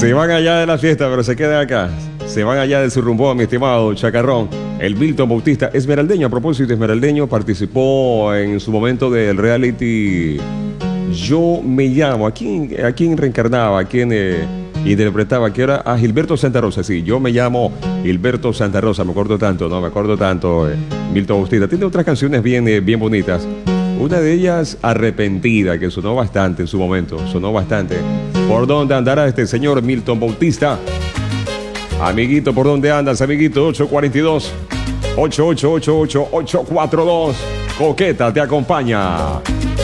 Se van allá de la fiesta, pero se quedan acá. Se van allá de su rumbo, mi estimado Chacarrón. El Milton Bautista, esmeraldeño, a propósito, esmeraldeño, participó en su momento del reality Yo Me Llamo. ¿A quién reencarnaba? ¿A quién interpretaba? Que era a Gilberto Santa Rosa. Sí, Yo Me Llamo Gilberto Santa Rosa. Me acuerdo tanto, Milton Bautista. Tiene otras canciones bien bonitas. Una de ellas, Arrepentida, que sonó bastante en su momento. Sonó bastante. ¿Por dónde andará este señor Milton Bautista? Amiguito, ¿por dónde andas, amiguito? 842 8888 842. Coqueta te acompaña.